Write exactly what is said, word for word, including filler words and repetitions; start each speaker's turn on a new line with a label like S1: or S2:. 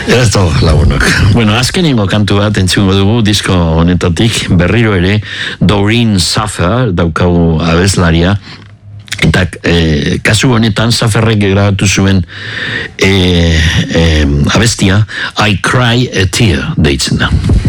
S1: Ez da, lagunok. Bueno, azkenengo kantu bat entzungo dugu disko honetatik, berriro ere Doreen Saffer daukagu abeslaria, eta e, kasu honetan Safferrek grabatu zuen e, e, abestia I Cry a Tear deitzen da.